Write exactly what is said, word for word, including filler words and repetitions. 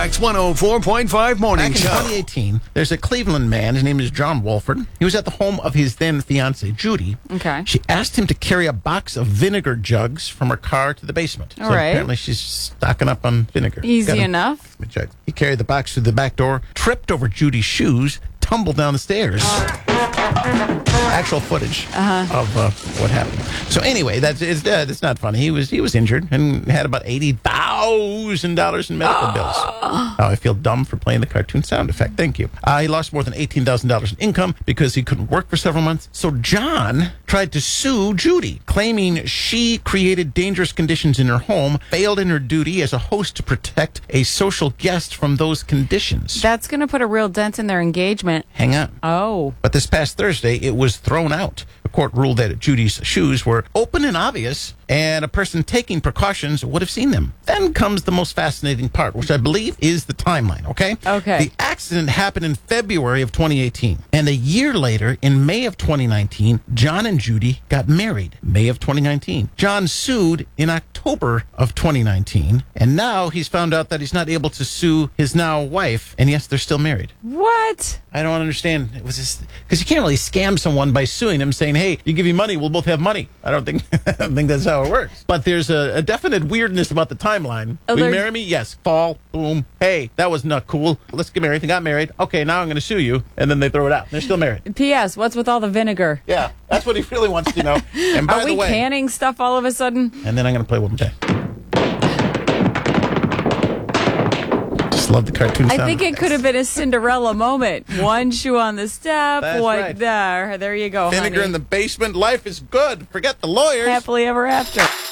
Wax one oh four point five Morning Back in Show. twenty eighteen, there's a Cleveland man. His name is John Wolford. He was at the home of his then fiancee, Judy. Okay. She asked him to carry a box of vinegar jugs from her car to the basement. All so right. apparently she's stocking up on vinegar. Easy Got a- enough. a jug. He carried the box through the back door, tripped over Judy's shoes, tumbled down the stairs. Actual footage Uh-huh. of uh, what happened. So anyway, that's it's, uh, that's not funny. He was he was injured and had about eighty thousand dollars in medical bills. Oh, I feel dumb for playing the cartoon sound effect. Thank you. Uh, he lost more than eighteen thousand dollars in income because he couldn't work for several months. So John tried to sue Judy, claiming she created dangerous conditions in her home, failed in her duty as a host to protect a social guest from those conditions. That's going to put a real dent in their engagement. Hang on. Oh. But this past Thursday, it was thrown out. The court ruled that Judy's shoes were open and obvious, and a person taking precautions would have seen them. Then comes the most fascinating part, which I believe is the timeline, okay? Okay. The accident happened in February of twenty eighteen. And a year later, in May of twenty nineteen, John and Judy got married. May of twenty nineteen. John sued in October of twenty nineteen, and now he's found out that he's not able to sue his now wife, and yes, they're still married. What? I don't understand. It was just because you can't really scam someone by suing them, saying, "Hey, you give me money, we'll both have money." I don't think I don't think that's how it works. But there's a, a definite weirdness about the timeline. Oh, Will you there's- marry me? Yes. Fall. Boom. Hey, that was not cool. Let's get married. They got married. Okay, now I'm going to sue you, and then they throw it out. They're still married. P S. What's with all the vinegar? Yeah, that's what he really wants to know. And by Are we the way, canning stuff all of a sudden? and then I'm going to play one more time. Just love the cartoon sound. I think it could have been a Cinderella moment. One shoe on the step, That's one right. there. There you go, Vinegar honey. in the basement. Life is good. Forget the lawyers. Happily ever after.